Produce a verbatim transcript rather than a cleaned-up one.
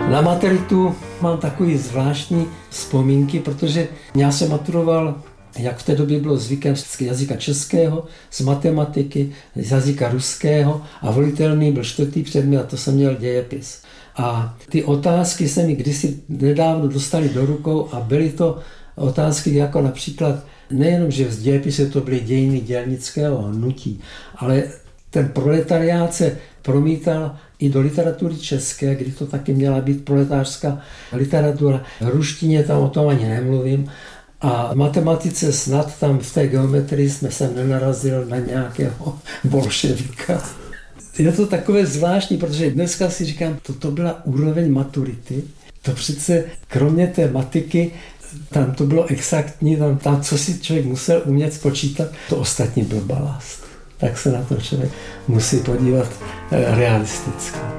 Na maturitu mám takový zvláštní vzpomínky, protože já jsem maturoval, jak v té době bylo zvykem, z jazyka českého, z matematiky, z jazyka ruského a volitelný byl čtvrtý předmět a to jsem měl dějepis. A ty otázky se mi kdysi nedávno dostaly do rukou a byly to otázky jako například, nejenom, že z dějepisu to byly dějiny dělnického hnutí, ale ten proletariát se promítal i do literatury české, kdy to taky měla být proletářská literatura. V ruštině tam o tom ani nemluvím. A v matematice snad tam v té geometrii jsme se nenarazil na nějakého bolševika. Je to takové zvláštní, protože dneska si říkám, toto byla úroveň maturity. To přece kromě té matiky, tam to bylo exaktní, tam, tam co si člověk musel umět spočítat, to ostatní byl balast. Tak se na to člověk musí podívat realisticky.